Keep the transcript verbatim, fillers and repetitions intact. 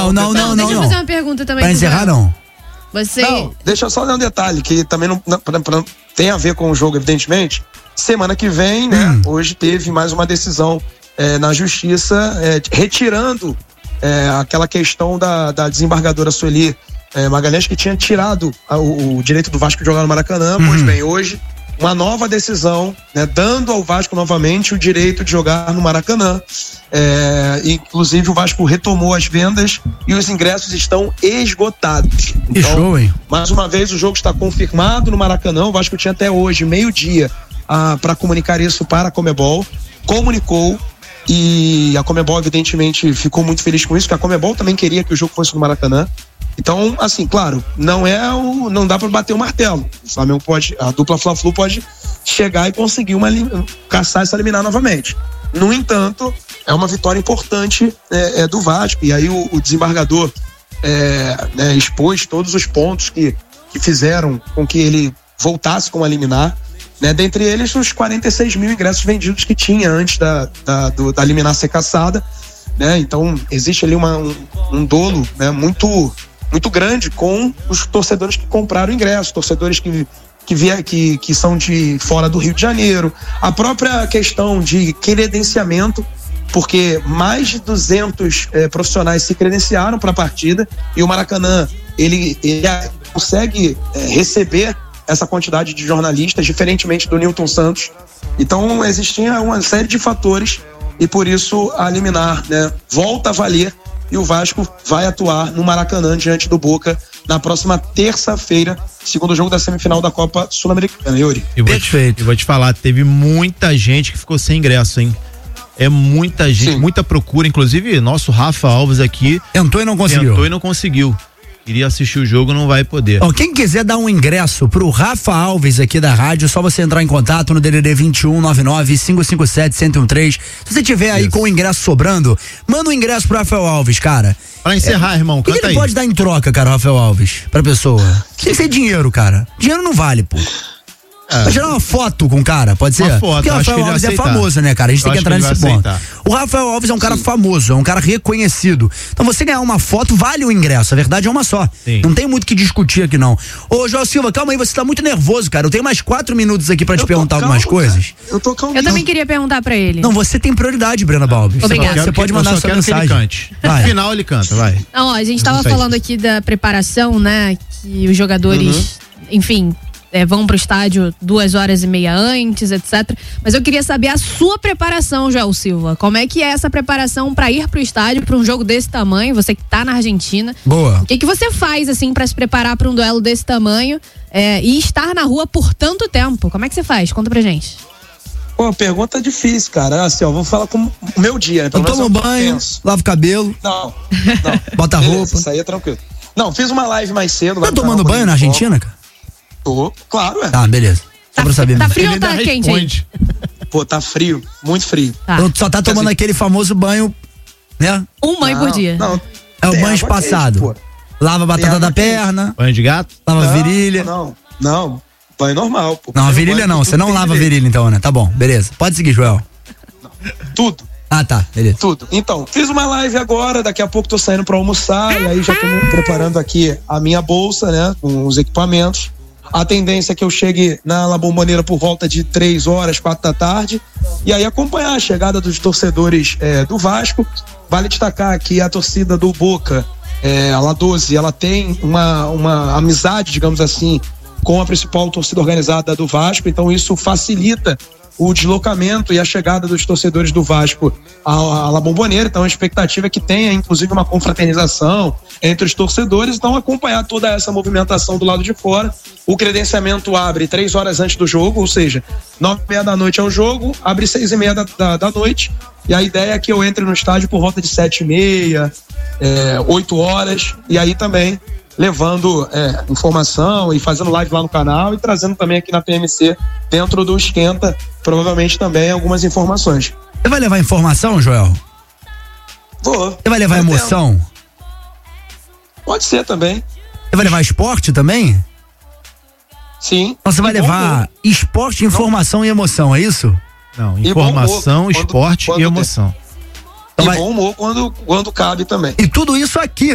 Não, não, não, não. Deixa eu não. fazer uma pergunta também. Pra encerrar, não. Você... Não, deixa eu só dar um detalhe, que também não, não, não tem a ver com o jogo, evidentemente. Semana que vem, né, hum. hoje teve mais uma decisão é, na justiça, é, retirando é, aquela questão da, da desembargadora Sueli é, Magalhães, que tinha tirado a, o, o direito do Vasco de jogar no Maracanã. Hum. Pois bem, hoje, uma nova decisão, né, dando ao Vasco novamente o direito de jogar no Maracanã. É, inclusive o Vasco retomou as vendas e os ingressos estão esgotados. Que então, show, hein? Mais uma vez o jogo está confirmado no Maracanã. O Vasco tinha até hoje, meio-dia, ah, para comunicar isso para a Conmebol. Comunicou e a Conmebol evidentemente ficou muito feliz com isso, porque a Conmebol também queria que o jogo fosse no Maracanã. Então, assim, claro, não é o, não dá para bater o martelo. O Flamengo pode, a dupla Fla-Flu pode chegar e conseguir uma, caçar essa eliminar novamente. No entanto, é uma vitória importante é, é, do Vasco. E aí o, o desembargador é, é, expôs todos os pontos que, que fizeram com que ele voltasse com a liminar. Né? Dentre eles, os quarenta e seis mil ingressos vendidos que tinha antes da, da, do, da liminar ser cassada. Né? Então, existe ali uma, um, um dolo, né? muito, muito grande com os torcedores que compraram ingressos, torcedores que Que, via, que, que são de fora do Rio de Janeiro, a própria questão de credenciamento, porque mais de duzentos eh, profissionais se credenciaram para a partida e o Maracanã ele, ele consegue eh, receber essa quantidade de jornalistas, diferentemente do Newton Santos. Então existia uma série de fatores e por isso a liminar, né, volta a valer e o Vasco vai atuar no Maracanã diante do Boca na próxima terça-feira, segundo jogo da semifinal da Copa Sul-Americana, Yuri. E vou, te, vou te falar, teve muita gente que ficou sem ingresso, hein? É muita gente, Sim. muita procura, inclusive nosso Rafa Alves aqui tentou e não conseguiu. Tentou e não conseguiu. Queria assistir o jogo, não vai poder. Ó, quem quiser dar um ingresso pro Rafa Alves aqui da rádio, é só você entrar em contato no D D D vinte e um, nove nove, cinco cinco sete, um zero um três. Se você tiver aí Isso. com o ingresso sobrando, manda um ingresso pro Rafael Alves, cara. Pra encerrar, é, irmão, canta O que ele aí. pode dar em troca, cara, Rafael Alves, pra pessoa? Tem que ser dinheiro, cara. Dinheiro não vale, pô. É. Vai gerar uma foto com o cara, pode ser? Uma foto, porque o Rafael Alves é famoso, né, cara? A gente eu tem que entrar nesse que ponto. O Rafael Alves é um cara Sim. famoso, é um cara reconhecido. Então você ganhar uma foto vale o ingresso, a verdade é uma só. Sim. Não tem muito o que discutir aqui, não. Ô, João Silva, calma aí, você tá muito nervoso, cara. Eu tenho mais quatro minutos aqui pra te perguntar calmo, algumas coisas. Cara. Eu tô calmo. Eu também queria perguntar pra ele. Não, você tem prioridade, Brena Balbis. Obrigada. Você pode mandar sua mensagem. Que ele cante. No final ele canta, vai. Não, ó, a gente tava falando aqui da preparação, né? Que os jogadores, uhum. enfim... É, vão pro estádio duas horas e meia antes, etcétera. Mas eu queria saber a sua preparação, Joel Silva. Como é que é essa preparação para ir pro estádio para um jogo desse tamanho? Você que tá na Argentina. Boa. O que que você faz assim para se preparar para um duelo desse tamanho é, e estar na rua por tanto tempo? Como é que você faz? Conta pra gente. Pô, pergunta difícil, cara. Assim, ó, vou falar com o meu dia, né? Eu tomo banho, lavo o cabelo. Não, não. Bota a roupa. Isso aí é tranquilo. Não, fiz uma live mais cedo. Tá tomando banho na Argentina, cara? Tô, claro, é. Tá, beleza. Só tá, pra saber. Tá frio ou tá quente aí? Pô, tá frio, muito frio. Tá. Então, só tá tomando assim, aquele famoso banho, né? Um banho não, por dia. Não, é o banho espaçado. Quente, lava a batata da perna. Banho de gato? Lava não, a virilha. Não, não. Banho normal, pô. Não, a virilha não. Você não lava a virilha então, né? Tá bom, beleza. Pode seguir, Joel. Não. Tudo. Ah, tá, beleza. Tudo. Então, fiz uma live agora, daqui a pouco tô saindo pra almoçar e aí já tô preparando aqui a minha bolsa, né? Com os equipamentos. A tendência é que eu chegue na La Bombonera por volta de três horas, quatro da tarde, e aí acompanhar a chegada dos torcedores é, do Vasco. Vale destacar que a torcida do Boca, é, a La doze, ela tem uma, uma amizade, digamos assim, com a principal torcida organizada do Vasco, então isso facilita o deslocamento e a chegada dos torcedores do Vasco à, à La Bombonera. Então a expectativa é que tenha inclusive uma confraternização entre os torcedores, então acompanhar toda essa movimentação do lado de fora. O credenciamento abre três horas antes do jogo, ou seja, nove e meia da noite é o jogo, abre seis e meia da, da, da noite, e a ideia é que eu entre no estádio por volta de sete e meia, é, oito horas, e aí também levando é, informação e fazendo live lá no canal e trazendo também aqui na P M C, dentro do Esquenta, provavelmente também algumas informações. Você vai levar informação, Joel? Vou. Você vai levar emoção? Tempo. Pode ser também. Você vai levar esporte também? Sim. Então você vai e levar esporte, informação Não. e emoção, é isso? Não, informação, esporte quando, quando e emoção. Tem. E bom humor quando, quando cabe também. E tudo isso aqui